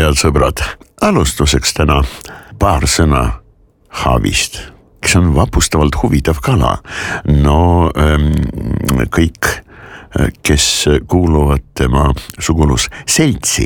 head sõbrad, alustuseks täna paar sõna haavist, kes on vapustavalt huvitav kala. No kõik, kes kuuluvad tema sugulusseltsi,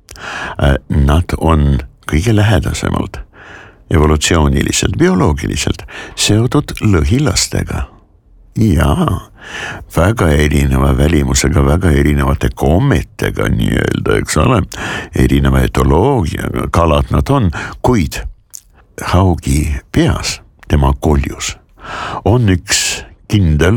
nad on kõige lähedasemalt evolutsiooniliselt, bioloogiliselt seotud lõhilastega. Jaa, väga erineva välimusega, väga erinevate kommetega nii-öelda, eks ole, erineva etoloogiaga kalad nad on, kuid haugi peas, tema koljus, on üks kindel,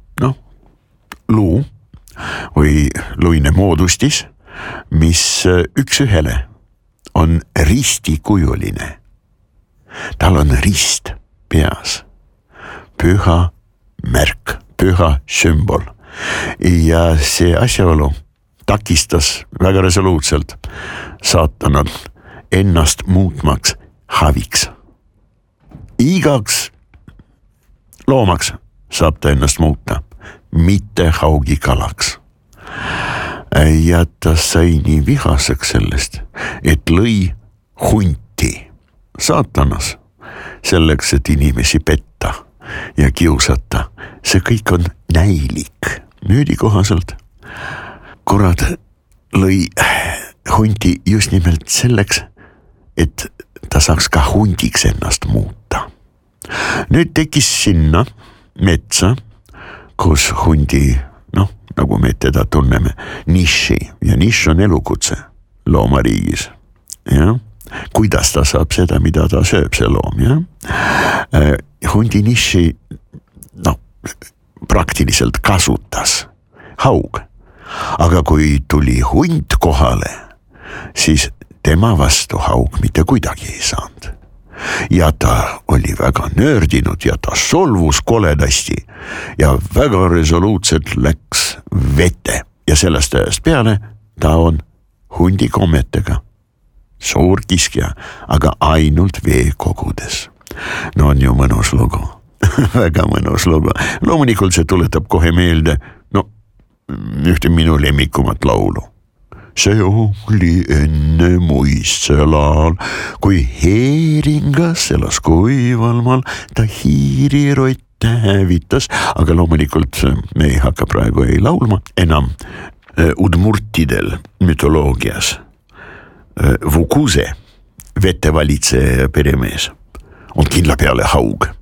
luu või luine moodustis, mis üks ühele on ristikujuline. Tal on rist peas, püha märk, püha sümbol. Ja see asjaolu takistas väga resoluutselt saatanal ennast muutmaks haviks. Igaks loomaks saab ta ennast muuta, mitte haugi kalaks. Ja ta sai nii vihaseks sellest, et lõi hunti saatanas selleks, et inimesi petta ja kiusata. See kõik on näilik. Müüdi kohaselt kurat lõi hunti just nimelt selleks, et ta saaks ka hundiks ennast muuta. Nüüd tekkis sinna metsa, kus hundi, nagu me teda tunneme, niši. Ja niš on elukutse loomariigis. Ja? Kuidas ta saab seda, mida ta sööb, see loom, ja? Hundi niši, praktiliselt kasutas haug. Aga kui tuli hunt kohale, siis tema vastu haug mitte kuidagi ei saanud. Ja ta oli väga nördinud ja ta solvus koledasti ja väga resoluutselt läks vette. Ja sellest ajast peale ta on hundi kommetega. Suur kiskja, aga ainult veekogudes. No on ju mõnus lugu. Väga mõnus lugu. Loomulikult see tuletab kohe meelde, ühte minu lemmikumat laulu. See oli enne muistsel ajal, kui heeringas elas kuival maal, ta hiirirotte hävitas, aga loomulikult me ei hakka praegu ei laulma enam udmurtidel mütoloogias. Vukuse, vetevalitseja peremees, on kindla peale haug.